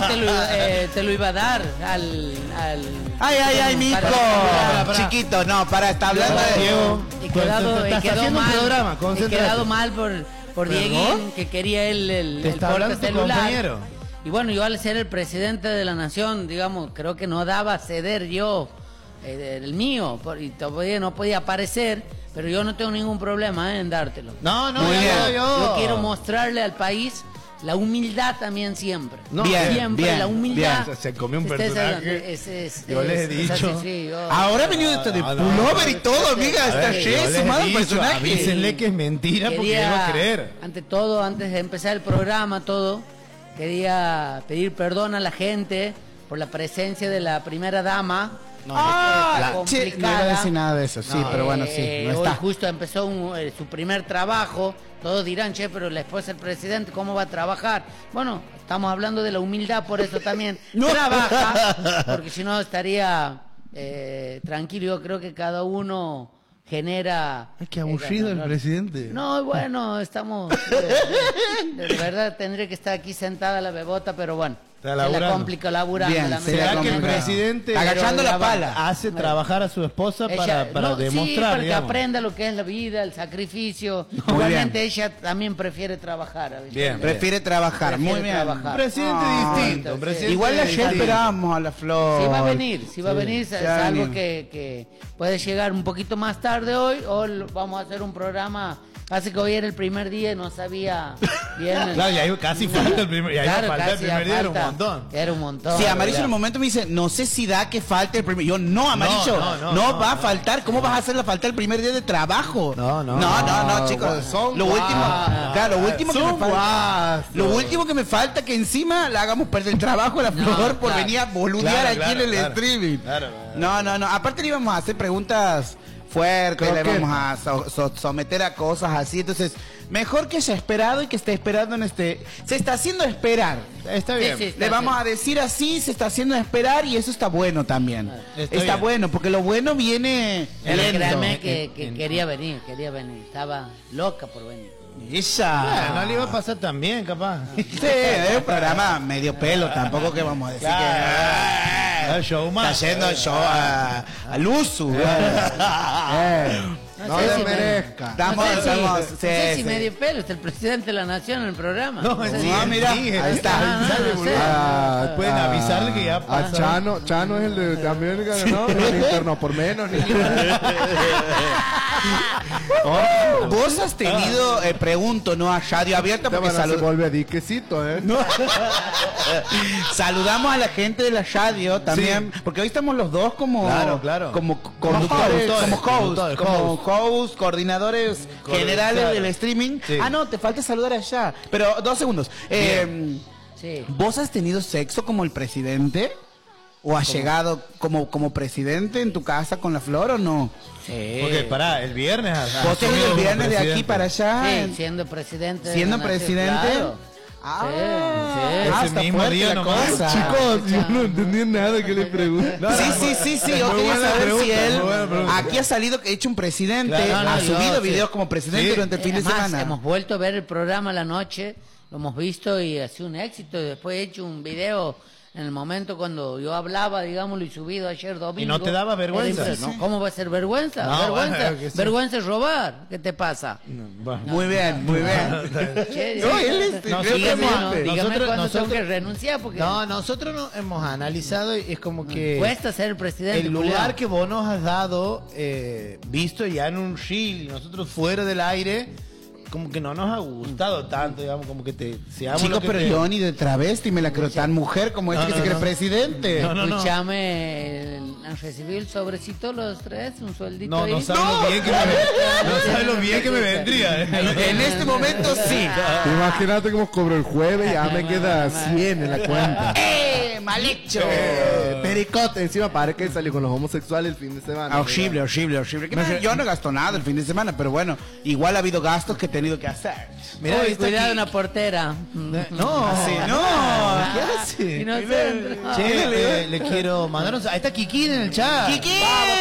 te lo iba a dar al Ay, Nico. Para. Chiquito, no, está hablando de Diego. He quedado mal por Dieguín, que quería el porte celular. Y bueno, yo al ser el presidente de la nación, digamos, creo que no daba a ceder yo el mío, y todavía no podía aparecer, pero yo no tengo ningún problema en dártelo. No, yo quiero mostrarle al país la humildad también siempre. No, siempre la humildad. Se comió un personaje. Yo les he dicho. Ahora ha venido esto de pullover y todo, amiga. Está su madre personaje. Avísenle que es mentira porque él va a creer. Ante todo, antes de empezar el programa, quería pedir perdón a la gente por la presencia de la primera dama. No iba a decir nada de eso, sí, pero bueno, sí, no está. Hoy justo empezó su primer trabajo. Todos dirán, che, pero la esposa del presidente, ¿cómo va a trabajar? Bueno, estamos hablando de la humildad, por eso también trabaja, porque si no estaría tranquilo. Yo creo que cada uno genera... Es que aburrido el presidente. No, bueno, estamos... de verdad tendría que estar aquí sentada la bebota, pero bueno. Se la complica laburando. Bien, ¿será que el presidente agachando la pala hace trabajar a su esposa para demostrar? Sí, para que aprenda lo que es la vida, el sacrificio. Igualmente ella también prefiere trabajar. Bien, prefiere trabajar. Muy bien. Presidente distinto. Igual ayer esperábamos a la Flor. Sí va a venir, es algo que puede llegar un poquito más tarde hoy, o vamos a hacer un programa. Hace que hoy era el primer día y no sabía bien. Claro, y ahí casi falta el primer día. Claro, el primer día, era un montón. Era un montón. Sí, Amarillo en un momento me dice, no sé si da que falte el primer. Yo, no, Amarillo, no va a faltar. ¿Cómo vas a hacerle faltar el primer día de trabajo? No, chicos. Lo último que me falta que encima le hagamos perder el trabajo a la Flor por venir a boludear aquí en el streaming. No. Aparte le íbamos a hacer preguntas fuerte, le vamos a someter a cosas así, entonces mejor que haya esperado y que esté esperando se está haciendo esperar. Está bien. Sí, le vamos a decir así, se está haciendo esperar, y eso está bueno también. Está bueno, porque lo bueno viene créame que quería venir, estaba loca por venir. No le iba a pasar tan bien, capaz. Sí, es un programa medio pelo, tampoco que vamos a decir el showman. Está yendo el show al uso. No le merezca. No sé si medio pelo, es el presidente de la nación en el programa. Mira, ahí está. Pueden avisarle que ya pasa. Chano es el de América, ¿no? No, por menos. Vos has tenido, pregunto, ¿no? A Radio Abierta, porque se vuelve diquecito, No. Saludamos a la gente de la radio también, porque hoy estamos los dos como como conductores, como host, coordinadores generales del streaming. No, te falta saludar allá. Pero 2 segundos. ¿Vos has tenido sexo como el presidente? ¿O has llegado como presidente en tu casa con la Flor o no? Sí. Porque el viernes. ¿Vos te el viernes de aquí para allá? Sí, siendo presidente. ¿Siendo presidente? Claro. Ese mismo día nomás. Chicos, yo no entendí nada que le pregunté. Sí. Yo quería saber si él aquí ha salido hecho un presidente, ha subido videos como presidente durante el fin de semana. Hemos vuelto a ver el programa la noche, lo hemos visto y ha sido un éxito. Y después he hecho un video en el momento cuando yo hablaba, digámoslo, y subido ayer domingo. ¿Y no te daba vergüenza? ¿No? ¿Cómo va a ser vergüenza? Vergüenza es robar. ¿Qué te pasa? Muy bien. Dígame cuándo tengo que renunciar. Porque nosotros no hemos analizado y es como que... Cuesta ser el presidente. El lugar que vos nos has dado, visto ya en un reel y nosotros fuera del aire... como que no nos ha gustado tanto, digamos, como que Chicos, pero yo ni de travesti me la creo tan mujer como que se cree presidente. Escuchame, ¿han recibido el sobrecito los tres? ¿Un sueldito ahí? No sabes lo bien que me vendría. En este momento sí. Imagínate cómo cobro el jueves y ya me queda 100 en la cuenta. ¡Mal hecho! Pericote, encima parece que salió con los homosexuales el fin de semana. Horrible. Yo no gasto nada el fin de semana, pero bueno, igual ha habido gastos que he tenido que hacer. Mira, cuidado una portera. No. ¿Qué hace? Le quiero mandar un... Ahí está Kikín en el chat. ¡Kikín!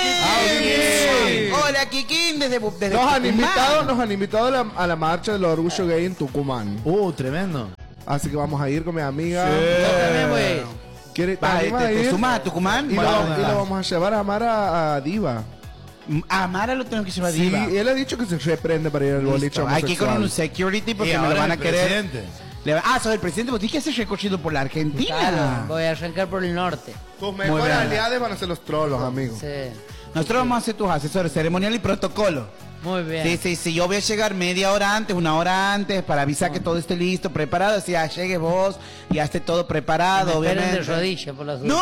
Hola, Kikín, desde nos han invitado a la marcha del orgullo gay en Tucumán. Tremendo. Así que vamos a ir con mi amiga. ¿Te sumas a Tucumán? Y lo vamos a llevar a Amara a Diva. A Amara lo tengo que llevar a Diva. Sí, él ha dicho que se reprende para ir al boliche. Hay que ir con un security porque me lo van a querer. Soy el presidente, vos tienes que hacer recorrido por la Argentina. Claro, voy a arrancar por el norte. Tus mejores aliados van a ser los trolos, amigos. Sí. Nosotros vamos a ser tus asesores ceremonial y protocolo. Muy bien. Sí, yo voy a llegar media hora antes, una hora antes, para avisar que todo esté listo, preparado. Si ya llegues vos y ya esté todo preparado, obviamente. De rodillas por las No.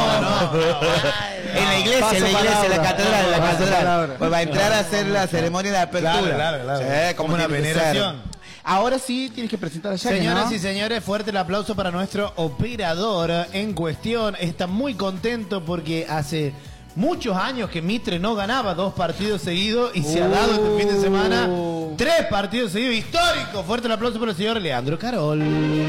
En la iglesia, en la catedral. Pues va a entrar a hacer la ceremonia de apertura. Claro. Sí, como una veneración. Ahora sí tienes que presentar a Jackie, Señoras y señores, fuerte el aplauso para nuestro operador en cuestión. Está muy contento porque hace muchos años que Mitre no ganaba 2 partidos seguidos y se ha dado este fin de semana 3 partidos seguidos históricos. Fuerte el aplauso para el señor Leandro Carol.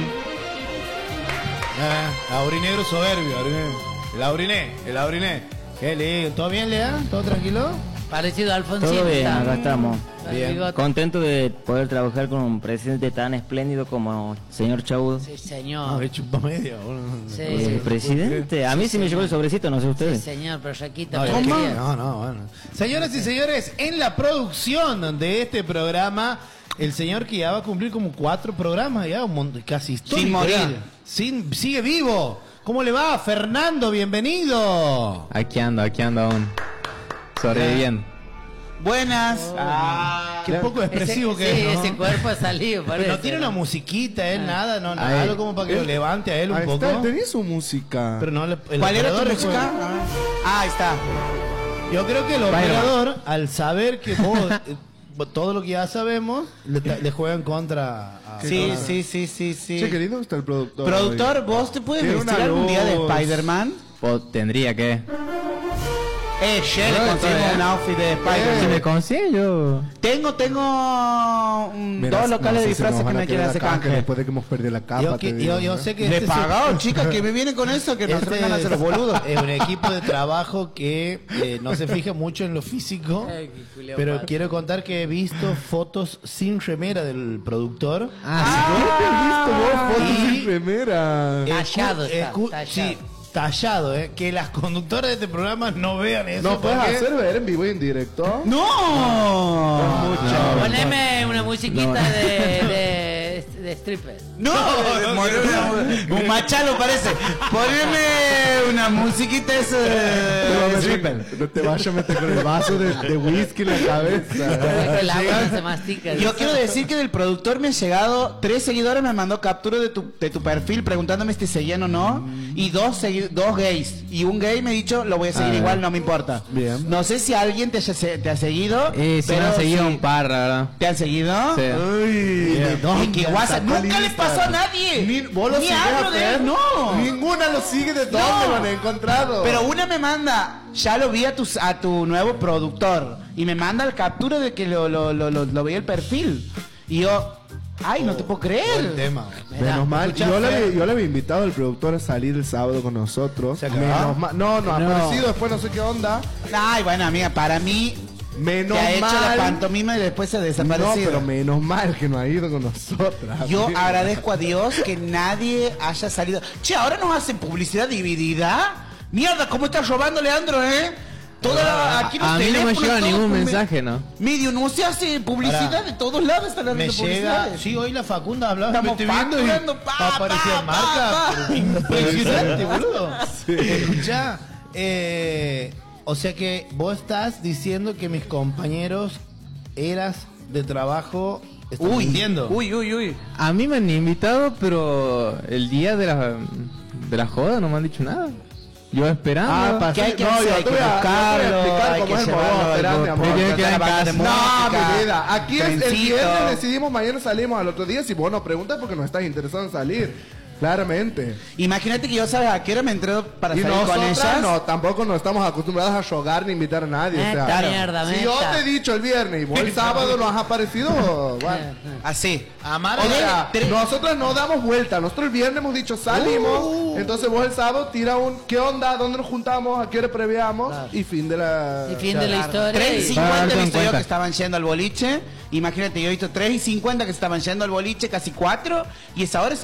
Aurinegro soberbio. El Auriné. Qué lindo. ¿Todo bien, Lea? ¿Todo tranquilo? Parecido a Alfonsín. Todo bien, acá estamos. Bien. Contento de poder trabajar con un presidente tan espléndido como el señor Chaudo. Sí, señor. Chupa media. El presidente, a mí sí me llegó el sobrecito, no sé ustedes. Sí, señor, pero Yaquita. Bueno. Señoras y señores, en la producción de este programa, el señor que ya va a cumplir como 4 programas, ya casi histórico. Sin morir. Sigue vivo. ¿Cómo le va, Fernando? Bienvenido. Aquí ando aún. Sobreviviendo. Buenas. Qué poco expresivo que es, ¿no? Ese cuerpo ha salido, parece. Pero no tiene una musiquita, él, nada, algo como para que lo levante a él un poco. Tenía su música. Pero no, ¿Cuál era tu música? Ahí está. Yo creo que el operador, al saber que vos, todo lo que ya sabemos, le juega en contra a... Sí. Che, querido, está el productor. Productor, ¿vos te puedes vestir algún día de Spider-Man? Tendría que. Le conseguimos un outfit de Spider-Man. Si me consigue yo. Tengo 2 locales de disfraces que me quieren hacer canje. Después de que hemos perdido la capa. Yo sé que Le pagado, chicas, que me vienen con eso, que no se vengan a hacer los boludos. Es un equipo de trabajo que no se fija mucho en lo físico, pero quiero contar que he visto fotos sin remera del productor. Fotos sin remera. Tallado está, Sí, tallado, que las conductoras de este programa no vean eso. ¿No puedes hacer ver en vivo y en directo? ¡No! Poneme una musiquita de stripper. No, un machalo parece. Poneme una musiquita esa de stripper. No te vayas a meter con el vaso de whisky en la cabeza. El agua se mastica. Yo quiero decir que del productor me han llegado 3 seguidores, me mandó captura de tu perfil preguntándome si seguían o no. Y 2 gays. Y un gay me ha dicho, lo voy a seguir igual, no me importa. Bien. No sé si alguien te ha seguido. Sí, me han seguido un par, la verdad. ¿Te han seguido? Sí. Uy, ¿Qué WhatsApp? Nunca le pasó a nadie. ¿Vos lo Ni sigues hablo a de Fer? él, no. Ninguna lo sigue. ¿De dónde lo han encontrado? Pero una me manda, ya lo vi a tu nuevo productor. Y me manda la captura de que lo veía el perfil. Y yo, ay, no te puedo creer. El tema. Menos mal, yo le había invitado al productor a salir el sábado con nosotros. Menos mal. No, ha aparecido después, no sé qué onda. Ay, bueno, amiga, para mí menos te ha hecho mal. la pantomima y después se ha desaparecido. No, pero menos mal que no ha ido con nosotras. Yo agradezco a Dios que nadie haya salido. Che, ahora nos hacen publicidad dividida. Mierda, ¿cómo estás robando, Leandro, Aquí a mí no me llega ningún mensaje, ¿no? Medium, no se hace publicidad de todos lados. Están me llega. Sí, hoy la Facunda hablaba. Estamos viendo y aparecía marca. Impresionante, boludo. Escuchá, o sea que vos estás diciendo que mis compañeros eras de trabajo están mintiendo. Uy. A mí me han invitado, pero el día de la joda no me han dicho nada. Yo esperando. ¿Qué hay que hacer? Hay que buscarlo, hay que llevarlo. No, mi vida. Aquí es el viernes, decidimos, mañana salimos al otro día. Si vos nos preguntas porque no estás interesado en salir. Claramente. Imagínate que yo, ¿sabes a qué hora me entré para y salir con ellas? No, tampoco nos estamos acostumbrados a rogar ni invitar a nadie. O sea, claro. Mierda, si yo te he dicho el viernes y vos el sábado no has aparecido, bueno. Así. Nosotros no damos vuelta. Nosotros el viernes hemos dicho salimos. Entonces vos el sábado tira ¿qué onda? ¿Dónde nos juntamos? ¿A qué hora preveamos? Claro. Y fin de la... Y fin de la historia. 3:50 he visto yo que estaban yendo al boliche. Imagínate, yo he visto 3:50 que estaban yendo al boliche, casi 4. Y esa hora